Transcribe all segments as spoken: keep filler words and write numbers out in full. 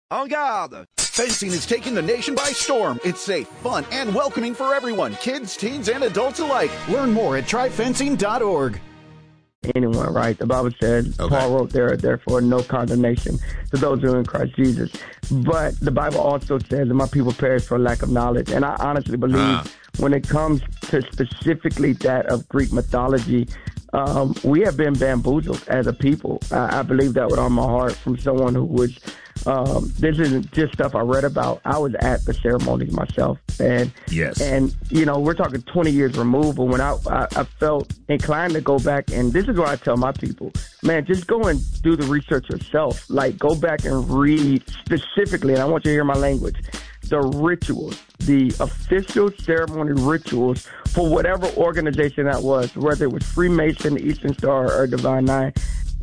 En garde! Fencing is taking the nation by storm. It's safe, fun, and welcoming for everyone, kids, teens, and adults alike. Learn more at try fencing dot org. Anyone, right? The Bible says, okay. Paul wrote there, therefore no condemnation to those who are in Christ Jesus. But the Bible also says that my people perish for lack of knowledge. And I honestly believe uh. when it comes to specifically that of Greek mythology, um, we have been bamboozled as a people. I, I believe that with all my heart from someone who was Um, this isn't just stuff I read about. I was at the ceremonies myself. And, yes. and you know, we're talking twenty years removed. But when I, I, I felt inclined to go back, and this is what I tell my people, man, just go and do the research yourself. Like, go back and read specifically, and I want you to hear my language, the rituals, the official ceremony rituals for whatever organization that was, whether it was Freemason, Eastern Star, or Divine Nine.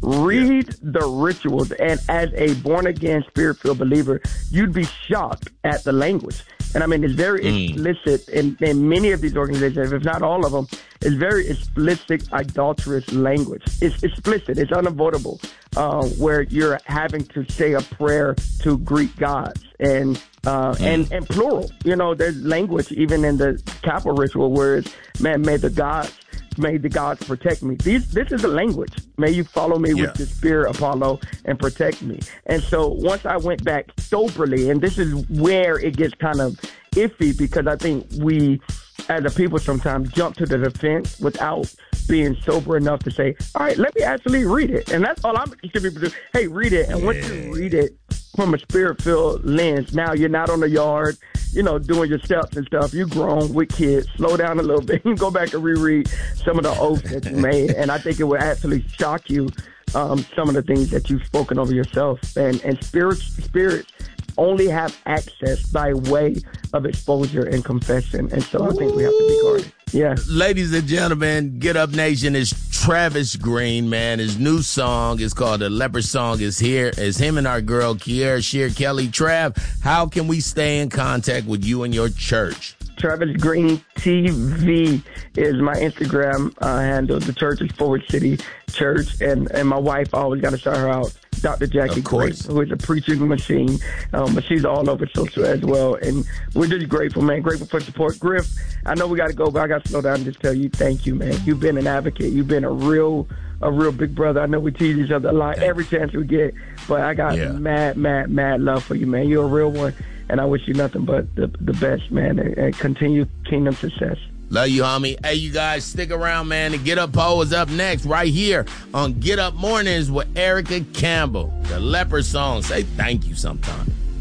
Read the rituals, and as a born-again, spirit-filled believer, you'd be shocked at the language. And I mean, it's very mm. explicit in, in many of these organizations, if not all of them, it's very explicit, idolatrous language. It's explicit, it's unavoidable, uh, where you're having to say a prayer to Greek gods and uh, mm. and, and plural. You know, there's language even in the capital ritual where it's, man, may the gods May the gods protect me. These, this is the language. May you follow me yeah. with the spirit, Apollo, and protect me. And so once I went back soberly, and this is where it gets kind of iffy, because I think we, as a people, sometimes jump to the defense without being sober enough to say, all right, let me actually read it. And that's all I'm asking people to do. Hey, read it. And yeah. once you read it from a spirit-filled lens, now you're not on the yard, you know, doing your steps and stuff. You're grown with kids. Slow down a little bit. You go back and reread some of the oaths that you made. And I think it would actually shock you, um, some of the things that you've spoken over yourself. And, and spirits, spirits only have access by way of exposure and confession. And so I think we have to be guarded. Yeah. Ladies and gentlemen, Get Up Nation is Travis Green, man. His new song is called The Leper Song is here. It's him and our girl, Kiera Shear Kelly. Trav, how can we stay in contact with you and your church? Travis Green T V is my Instagram uh, handle. The church is Forward City Church. And, and my wife, I always got to shout her out, Doctor Jackie Gray, who is a preaching machine, um, but she's all over social as well. And we're just grateful, man. Grateful for support. Griff, I know we got to go, but I got to slow down and just tell you thank you, man. You've been an advocate. You've been a real a real big brother. I know we tease each other a lot every chance we get, but I got yeah. mad, mad, mad love for you, man. You're a real one, and I wish you nothing but the, the best, man, and, and continued kingdom success. Love you, homie. Hey, you guys, stick around, man. The Get Up Poll is up next right here on Get Up Mornings with Erica Campbell. The Leper Song. Say thank you sometime.